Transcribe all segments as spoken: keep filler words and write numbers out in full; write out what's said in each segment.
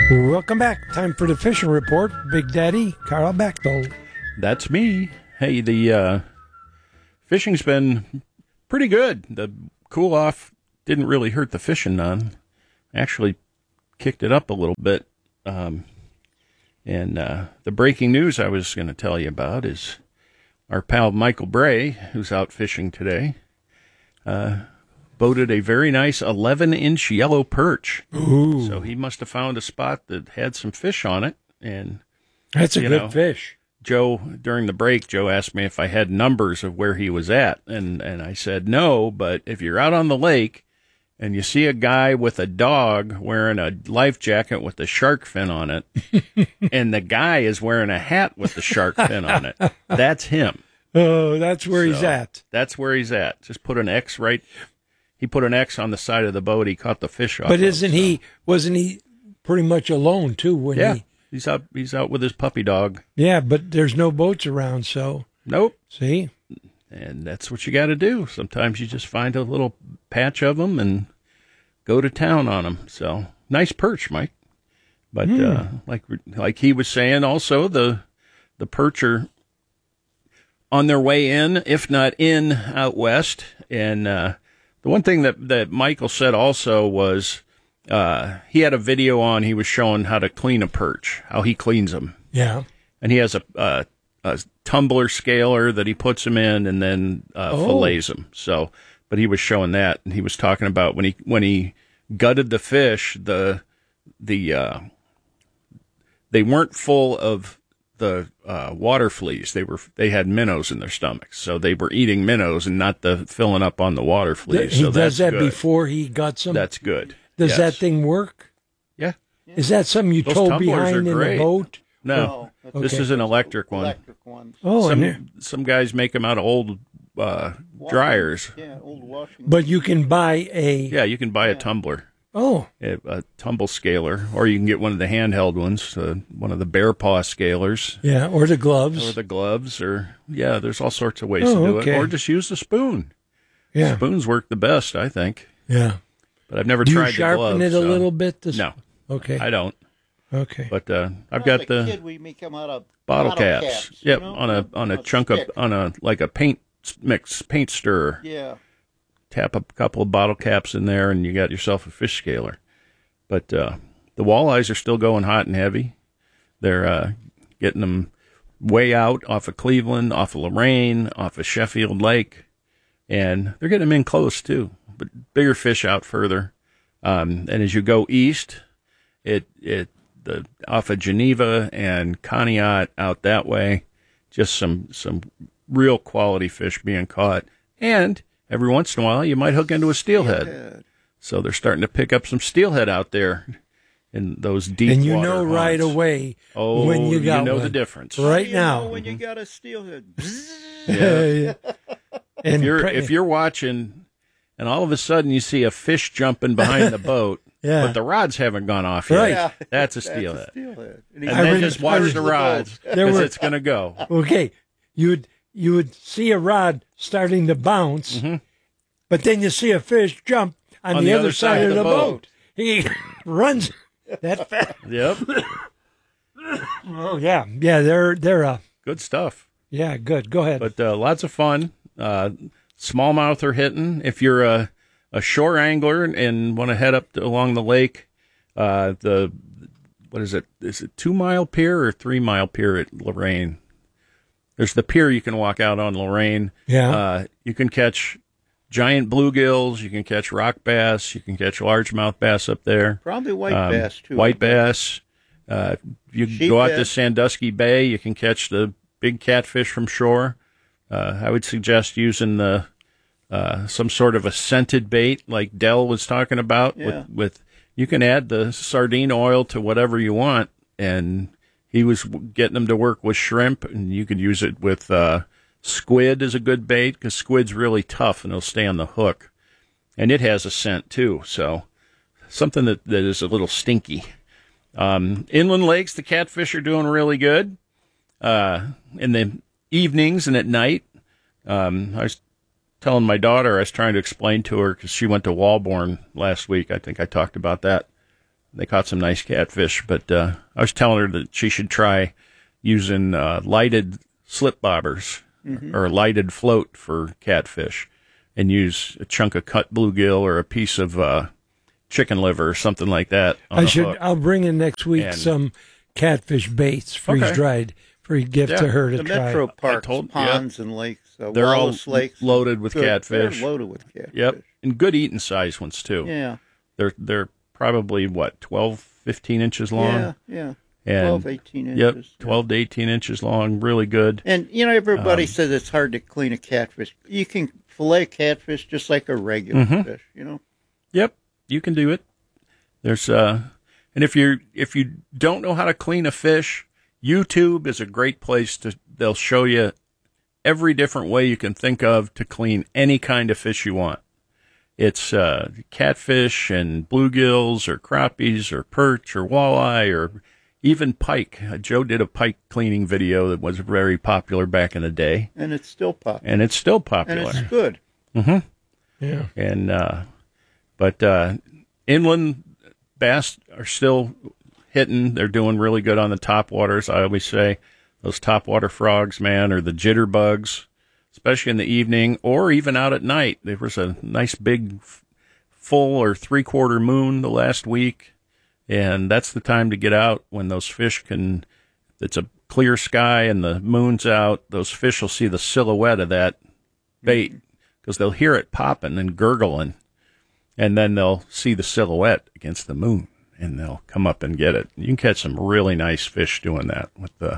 Welcome back. Time for the fishing report. Big Daddy Carl Bechtel. That's me. Hey, the uh, fishing's been pretty good. The cool off didn't really hurt the fishing none. Actually kicked it up a little bit. Um, and uh, the breaking news I was going to tell you about is our pal Michael Bray, who's out fishing today, uh, boated a very nice eleven-inch yellow perch. Ooh. So he must have found a spot that had some fish on it. And that's a good know, fish. Joe, during the break, Joe asked me if I had numbers of where he was at. And, and I said no, but if you're out on the lake and you see a guy with a dog wearing a life jacket with a shark fin on it, and the guy is wearing a hat with the shark fin on it, that's him. Oh, that's where so he's at. That's where he's at. Just put an X right. He put an X on the side of the boat. He caught the fish off. But isn't of, so. he? Wasn't he pretty much alone too? When yeah, he, he's out. He's out with his puppy dog. Yeah, but there's no boats around, so nope. See, and that's what you got to do. Sometimes you just find a little patch of them and go to town on them. So nice perch, Mike. But mm. uh, like like he was saying, also the the perch are on their way in, if not in, out west. And uh, the one thing that, that Michael said also was uh, he had a video on. He was showing how to clean a perch, how he cleans them. Yeah. And he has a, a, a tumbler scaler that he puts them in and then uh, oh. fillets them. So, but he was showing that, and he was talking about when he when he gutted the fish, the the uh, they weren't full of the uh, water fleas. They were they had minnows in their stomachs, so they were eating minnows and not the filling up on the water fleas. He so does that good. before he guts them. That's good. Does yes. that thing work? Yeah. Is that something you Those tow behind in great. the boat? No, oh, this okay. is an electric one. Electric ones. Oh, some, and some guys make them out of old uh, dryers. Yeah, old washing. But you can buy a. Yeah, you can buy a tumbler. Oh. A, a tumble scaler, or you can get one of the handheld ones, uh, one of the bear paw scalers. Yeah, or the gloves. Or the gloves, or, yeah, there's all sorts of ways oh, to do okay. it. Or just use the spoon. Yeah. Spoons work the best, I think. Yeah. But I've never do tried you sharpen the gloves. it a so. little bit? To... No. Okay. I don't. Okay. But uh, I've when got I was the a kid, we make them out of bottle, bottle caps. caps Yep, you know? on a on a On chunk of, stick. on a, like a paint mix, paint stirrer. Yeah. Tap a couple of bottle caps in there, and you got yourself a fish scaler. But uh, the walleyes are still going hot and heavy. They're uh, getting them way out off of Cleveland, off of Lorain, off of Sheffield Lake, and they're getting them in close too. But bigger fish out further. Um, and as you go east, it it the off of Geneva and Conneaut out that way, just some some real quality fish being caught. And every once in a while, you might hook into a steelhead. steelhead. So they're starting to pick up some steelhead out there in those deep and you water know haunts. right away oh, when you got you know one. the difference right you now. Know when you got a steelhead. yeah. and if you're pre- if you're watching, and all of a sudden you see a fish jumping behind the boat, yeah. but the rods haven't gone off yet. Right. Yeah. That's a steelhead. That's a steelhead. And, And I then re- just I watch re- the rods There because were- it's going to go. Okay, you would you would see a rod starting to bounce, Mhm. but then you see a fish jump on, the, other side, of the boat. He runs that fast. Yep. Oh yeah, yeah. They're they're uh Good stuff. yeah good. Go ahead. But uh, lots of fun. Uh, smallmouth are hitting. If you're a, a shore angler and want to head up to, along the lake, uh, the what is it? Is it two mile pier or three mile pier at Lorain? There's the pier you can walk out on Lorain. Yeah. Uh, you can catch giant bluegills. You can catch rock bass. You can catch largemouth bass up there. probably white Um, bass, too. White bass. Uh, you can go out to Sheephead. Sandusky Bay. You can catch the big catfish from shore. Uh, I would suggest using the uh, some sort of a scented bait like Dell was talking about. Yeah. With, with you can add the sardine oil to whatever you want, and he was getting them to work with shrimp, and you could use it with uh, squid as a good bait because squid's really tough and it'll stay on the hook, and it has a scent too. So something that, that is a little stinky. Um, inland lakes, the catfish are doing really good. Uh, in the evenings and at night, um, I was telling my daughter, I was trying to explain to her because she went to Walborn last week. I think I talked about that they caught some nice catfish. But uh, I was telling her that she should try using uh, lighted slip bobbers mm-hmm. or a lighted float for catfish, and use a chunk of cut bluegill or a piece of uh, chicken liver or something like that. On I should. hook. I'll bring in next week and, some catfish baits, freeze okay. dried, for a gift yeah. to her to the try. The metro parks, told, ponds, yeah. and lakes. Uh, They're Wallace all lakes, loaded with good, catfish. They're loaded with catfish. Yep, and good eating size ones too. Yeah, they're they're probably what twelve, fifteen inches long. Yeah, yeah. And, twelve, eighteen inches. Yep, twelve to eighteen inches long, really good. And, you know, everybody um, says it's hard to clean a catfish. You can fillet catfish just like a regular mm-hmm. fish, you know? Yep, you can do it. There's, uh, and if you if you don't know how to clean a fish, YouTube is a great place to, they'll show you every different way you can think of to clean any kind of fish you want. It's uh, catfish and bluegills or crappies or perch or walleye or even pike. Uh, Joe did a pike cleaning video that was very popular back in the day. And it's still popular. And it's still popular. And it's good. Mm-hmm. Yeah. And, uh, but uh, inland bass are still hitting. They're doing really good on the topwaters. I always say those topwater frogs, man, are the jitterbugs, especially in the evening or even out at night. There was a nice big full or three-quarter moon the last week, and that's the time to get out when those fish can, it's a clear sky and the moon's out, those fish will see the silhouette of that bait because they'll hear it popping and gurgling, and then they'll see the silhouette against the moon, and they'll come up and get it. You can catch some really nice fish doing that with the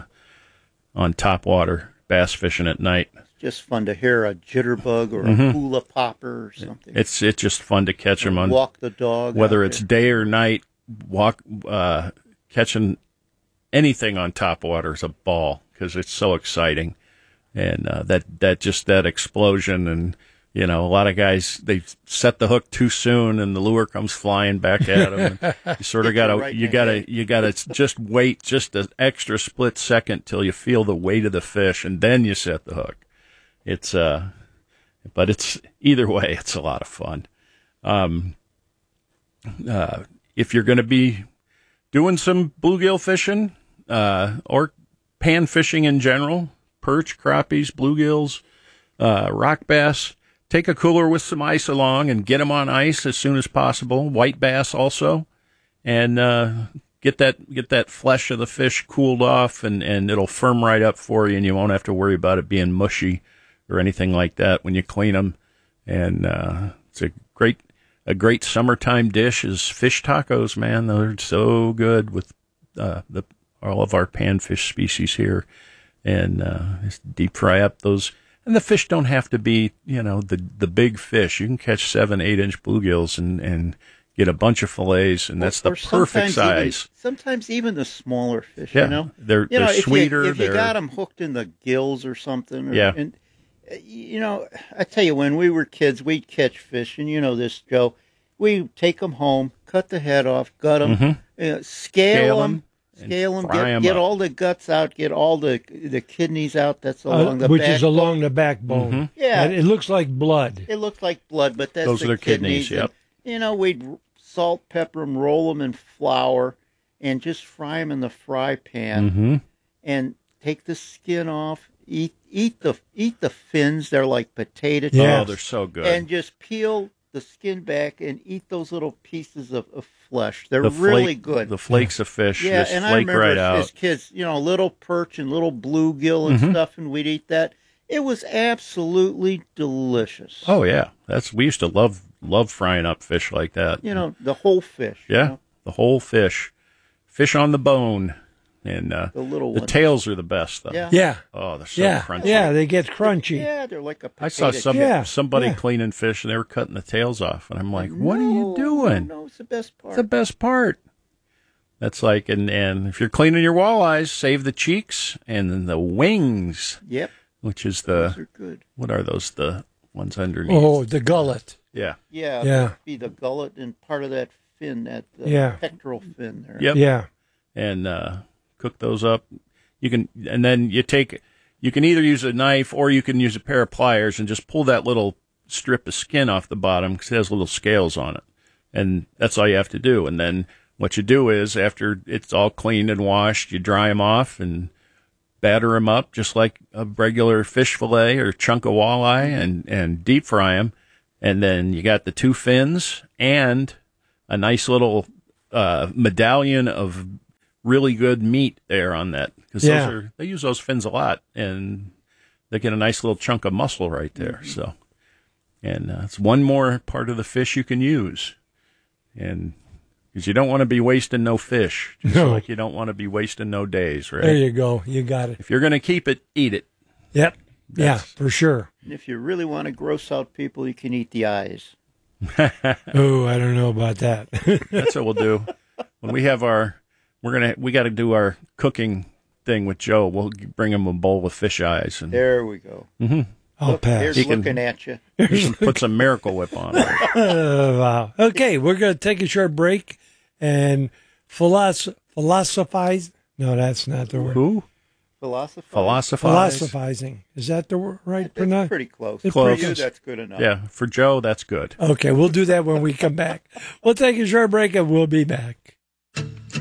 on topwater bass fishing at night. Just fun to hear a jitterbug or mm-hmm. a hula popper or something. It's it's just fun to catch them on walk the dog. Whether it's there. day or night, walk uh, catching anything on top water is a ball because it's so exciting, and uh, that that just that explosion and you know a lot of guys they set the hook too soon and the lure comes flying back at them. You sort of gotta right you gotta you gotta just wait just an extra split second till you feel the weight of the fish and then you set the hook. It's, uh, but it's either way, it's a lot of fun. Um, uh, if you're going to be doing some bluegill fishing, uh, or pan fishing in general, perch, crappies, bluegills, uh, rock bass, take a cooler with some ice along and get them on ice as soon as possible. White bass also, and, uh, get that, get that flesh of the fish cooled off and, and it'll firm right up for you and you won't have to worry about it being mushy or anything like that when you clean them. And uh, it's a great a great summertime dish is fish tacos, man. They're so good with uh, the all of our panfish species here. And uh, just deep fry up those. And the fish don't have to be, you know, the the big fish. You can catch seven, eight inch bluegills and, and get a bunch of fillets, and that's or, the or perfect size. Even, sometimes even the smaller fish, yeah, you know? They're, you they're know, sweeter. If you, if you they're... got them hooked in the gills or something. Or, yeah. And, you know, I tell you, when we were kids, we'd catch fish, and you know this, Joe. We'd take them home, cut the head off, gut them, mm-hmm. uh, scale, scale them, scale them, get, them get up. all the guts out, get all the the kidneys out. That's along uh, the which backbone. is along the backbone. Mm-hmm. Yeah, and it looks like blood. It looks like blood, but that's those the are their kidneys. kidneys Yep. And, you know, we'd salt, pepper them, roll them in flour, and just fry them in the fry pan, mm-hmm. and take the skin off. Eat eat the eat the fins. They're like potato chips. Yeah. Oh, they're so good. And just peel the skin back and eat those little pieces of, of flesh. They're the really flake, good. The flakes of fish yeah, just and I flake remember right as, out. as kids, you know, little perch and little bluegill and Mhm. stuff, and we'd eat that. It was absolutely delicious. Oh yeah, that's we used to love love frying up fish like that. You know, the whole fish. Yeah, you know? the whole fish, fish on the bone, and uh, The little the ones. tails are the best though. Yeah. Yeah. Oh, they're so yeah. crunchy. Yeah, they get crunchy. Yeah, they're like a potato I saw some chip. Yeah, somebody yeah. cleaning fish and they were cutting the tails off, and I'm like, "What are you No, doing? No, it's the best part. It's the best part." That's like, and and if you're cleaning your walleyes, save the cheeks and then the wings, Yep, which is those the are good. what are those the ones underneath? Oh, the gullet. Yeah. Yeah, Yeah. that'd be the gullet and part of that fin, that uh, Yeah. pectoral fin there. Yep. Yeah. And uh, cook those up. You can, and then you take, you can either use a knife or you can use a pair of pliers and just pull that little strip of skin off the bottom because it has little scales on it, and that's all you have to do. And then what you do is after it's all cleaned and washed, you dry them off and batter them up just like a regular fish fillet or chunk of walleye and, and deep fry them. And then you got the two fins and a nice little uh, medallion of really good meat there on that. Because Yeah. those are, they use those fins a lot, and they get a nice little chunk of muscle right there. So, and uh, it's one more part of the fish you can use. And because you don't want to be wasting no fish, just No. like you don't want to be wasting no days, right? There you go. You got it. If you're going to keep it, eat it. Yep. Yeah, That's- for sure. And if you really want to gross out people, you can eat the eyes. Oh, I don't know about that. That's what we'll do when we have our. We're gonna. We got to do our cooking thing with Joe. We'll bring him a bowl of fish eyes and There we go. I'll Look, pass. There's He can- looking at you. we can put some Miracle Whip on it. Uh, wow. Okay, we're going to take a short break and philosoph- philosophize. No, that's not the word. Who? Philosophize. Philosophize. Philosophizing. Is that the wor- right That's pronoun? pretty close. It's For pretty you, close. that's good enough. Yeah, for Joe, that's good. Okay, we'll do that when we come back. We'll take a short break and we'll be back.